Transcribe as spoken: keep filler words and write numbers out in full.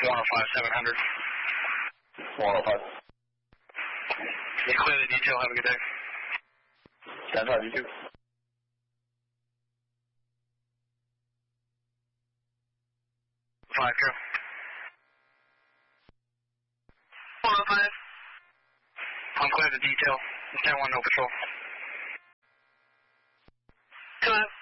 one oh five, seven hundred. one oh five. You clear the detail. Have a good day. ten five, you too. five, go. one oh five. I'm clear the detail. ten one, no patrol. two